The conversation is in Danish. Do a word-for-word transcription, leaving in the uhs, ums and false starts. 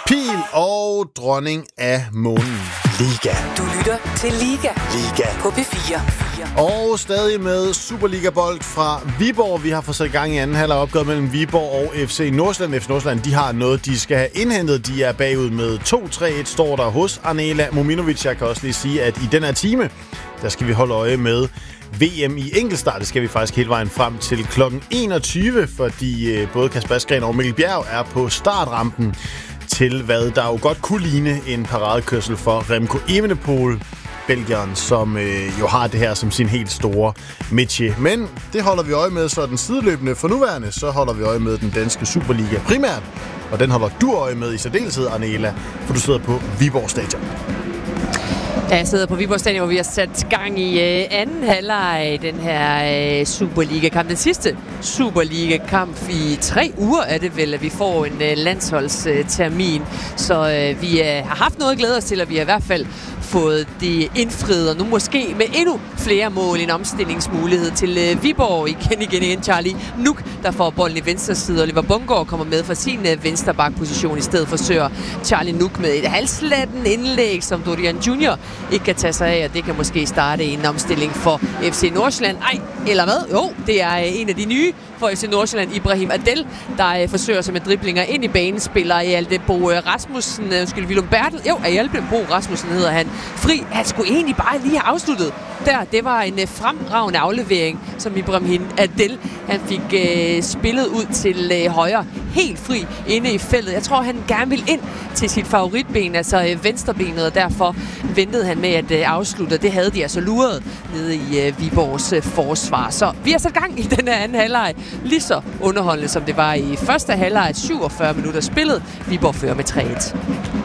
Pil og dronning af månen. Liga. Du lytter til Liga. Liga. På P fire. Og stadig med Superliga-bold fra Viborg. Vi har fået sat i gang i anden halvleg opgået mellem Viborg og F C Nordsjælland. F C Nordsjælland, de har noget, de skal have indhentet. De er bagud med to tre et, står der hos Arnela Mominovic. Jeg kan også lige sige, at i den her time, der skal vi holde øje med V M i enkeltstart. Det skal vi faktisk hele vejen frem til klokken enogtyve, fordi både Kasper Asgreen og Mikkel Bjerg er på startrampen til, hvad der jo godt kunne ligne en paradekørsel for Remco Evenepoel, belgieren, som øh, jo har det her som sin helt store métier. Men det holder vi øje med, så den sideløbende for nuværende, så holder vi øje med den danske Superliga primært. Og den holder du øje med i særdeleshed, Arnela, for du sidder på Viborg Stadion. Ja, jeg sidder på Viborg Stadion, hvor vi har sat gang i øh, anden halvleg den her øh, Superliga-kamp. Den sidste Superliga-kamp i tre uger er det vel, at vi får en øh, landsholdstermin. Så øh, vi øh, har haft noget at glæde os til, og vi har i hvert fald fået det indfriet, og nu måske med endnu flere mål, en omstillingsmulighed til øh, Viborg. Igen, igen, igen, Charlie Nuk, der får bolden i venstre side, og Oliver Bundgaard kommer med fra sin øh, venstre bakposition. I stedet forsøger Charlie Nuk med et halslatten indlæg, som Dorian junior ikke kan tage sig af, og det kan måske starte en omstilling for F C Nordsjælland. Ej, eller hvad? Jo, det er øh, en af de nye for F C Nordsjælland, Ibrahim Adel, der øh, forsøger sig med driblinger ind i banen, spiller Ajalbo Rasmussen, øh, undskyld, Willum Bertel, jo, Ajalbo Rasmussen hedder han, fri. Han skulle egentlig bare lige have afsluttet der. Det var en øh, fremragende aflevering, som Ibrahim Adel, han fik øh, spillet ud til øh, højre, helt fri inde i feltet. Jeg tror, han gerne vil ind til sit favoritben, altså øh, venstrebenet, og derfor ventede han med at øh, afslutte. Det havde de altså luret nede i øh, Viborgs øh, forsvar. Så vi har sat gang i den her anden halvleg. Lige så underholdende, som det var i første halvleg. syvogfyrre minutter spillet. Viborg fører med tre et.